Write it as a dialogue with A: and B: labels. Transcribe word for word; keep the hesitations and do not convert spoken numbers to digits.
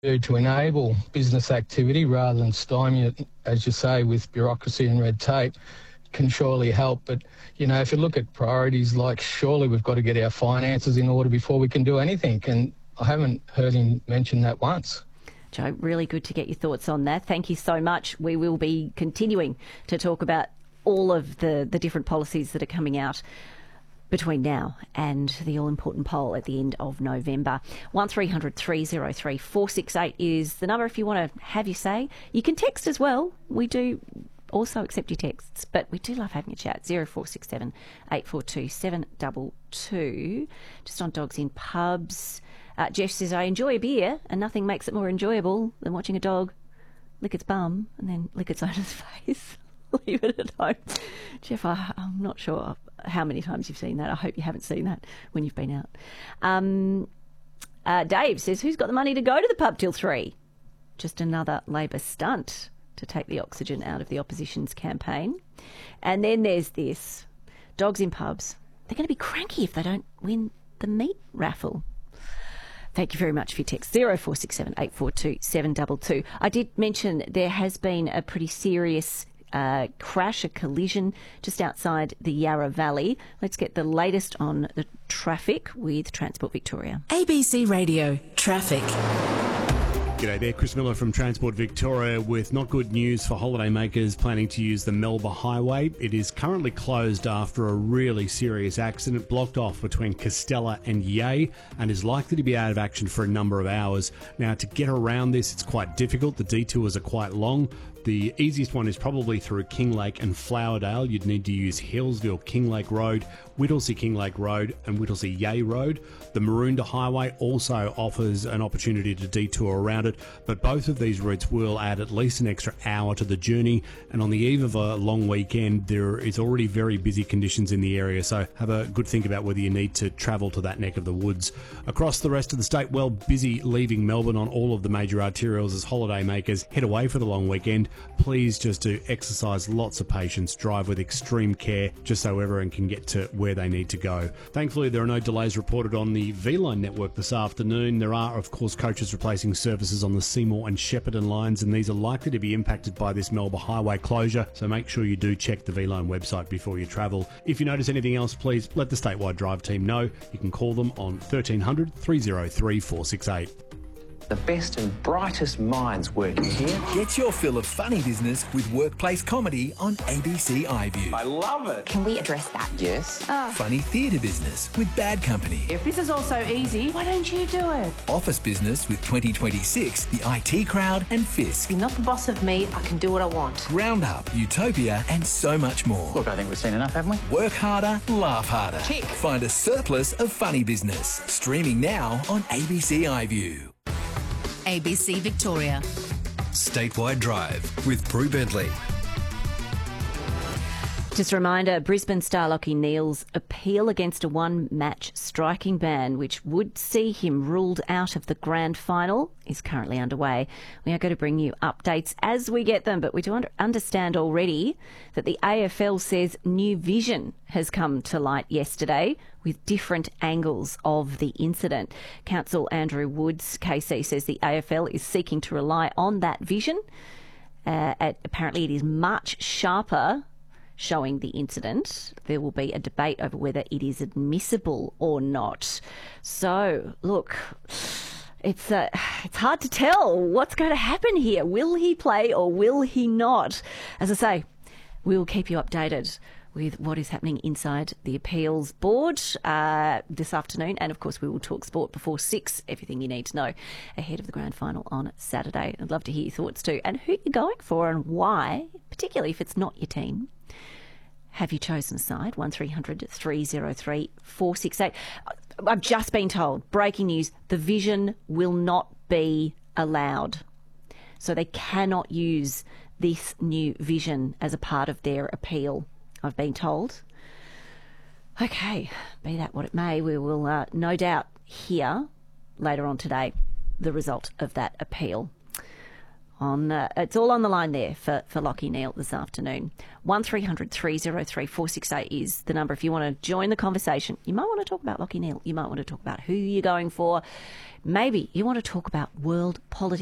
A: to enable business activity rather than stymie it, as you say, with bureaucracy and red tape can surely help. But, you know, if you look at priorities, like surely we've got to get our finances in order before we can do anything. And I haven't heard him mention that once.
B: Joe, really good to get your thoughts on that. Thank you so much. We will be continuing to talk about all of the, the different policies that are coming out between now and the all-important poll at the end of November. one three hundred three oh three four six eight is the number if you want to have your say. You can text as well. We do also accept your texts, but we do love having a chat. zero four six seven eight four two seven two two. Just on dogs in pubs. Uh, Jeff says, I enjoy a beer and nothing makes it more enjoyable than watching a dog lick its bum and then lick its owner's face. Leave it at home. Jeff, I, I'm not sure how many times you've seen that. I hope you haven't seen that when you've been out. Um, uh, Dave says, who's got the money to go to the pub till three? Just another Labor stunt to take the oxygen out of the opposition's campaign. And then there's this. Dogs in pubs. They're going to be cranky if they don't win the meat raffle. Thank you very much for your text. zero four six seven eight four two seven two two. I did mention there has been a pretty serious Uh, crash, a collision just outside the Yarra Valley. Let's get the latest on the traffic with Transport Victoria.
C: A B C Radio Traffic.
D: G'day there, Chris Miller from Transport Victoria with not good news for holidaymakers planning to use the Melba Highway. It is currently closed after a really serious accident blocked off between Castella and Yea and is likely to be out of action for a number of hours. Now, to get around this, it's quite difficult. The detours are quite long. The easiest one is probably through Kinglake and Flowerdale. You'd need to use Hillsville Kinglake Road, Whittlesea Kinglake Road and Whittlesea Yea Road. The Maroondah Highway also offers an opportunity to detour around it, but both of these routes will add at least an extra hour to the journey, and on the eve of a long weekend there is already very busy conditions in the area, so have a good think about whether you need to travel to that neck of the woods. Across the rest of the state, well, busy leaving Melbourne on all of the major arterials as holidaymakers head away for the long weekend. Please just do exercise lots of patience, drive with extreme care, just so everyone can get to where they need to go. Thankfully, there are no delays reported on the V-Line network this afternoon. There are, of course, coaches replacing services on the Seymour and Shepparton lines, and these are likely to be impacted by this Melba Highway closure, so make sure you do check the V-Line website before you travel. If you notice anything else, please let the Statewide Drive team know. You can call them on thirteen hundred three oh three four six eight.
E: The best and brightest minds working here.
F: Get your fill of funny business with workplace comedy on A B C iView.
E: I love it.
G: Can we address that?
E: Yes.
G: Oh.
F: Funny theatre business with Bad Company.
H: If this is all so easy, why don't you do it?
F: Office business with twenty twenty-six, the I T Crowd and Fisk.
H: You're not the boss of me. I can do what I want.
F: Roundup, Utopia and so much more.
E: Look, I think we've seen enough, haven't we?
F: Work harder, laugh harder.
H: Tick.
F: Find a surplus of funny business. Streaming now on A B C iView.
C: A B C Victoria.
I: Statewide Drive with Brew Bentley.
B: Just a reminder, Brisbane star Lachie Neale's appeal against a one-match striking ban, which would see him ruled out of the grand final, is currently underway. We are going to bring you updates as we get them, but we do understand already that the A F L says new vision has come to light yesterday with different angles of the incident. Counsel Andrew Woods, K C, says the A F L is seeking to rely on that vision. Uh, at, apparently it is much sharper showing the incident. There will be a debate over whether it is admissible or not. So, look, it's uh, it's hard to tell what's going to happen here. Will he play or will he not? As I say, we'll keep you updated with what is happening inside the appeals board uh, this afternoon. And, of course, we will talk sport before six, everything you need to know ahead of the grand final on Saturday. I'd love to hear your thoughts too and who you're going for and why, particularly if it's not your team. Have you chosen a side? one three hundred three oh three four six eight. I've just been told, breaking news, the vision will not be allowed. So they cannot use this new vision as a part of their appeal, I've been told. Okay, be that what it may, we will uh, no doubt hear later on today the result of that appeal. On uh, it's all on the line there for, for Lachie Neale this afternoon. one three hundred three oh three four six eight is the number if you want to join the conversation. You might want to talk about Lachie Neale. You might want to talk about who you're going for. Maybe you want to talk about world politics.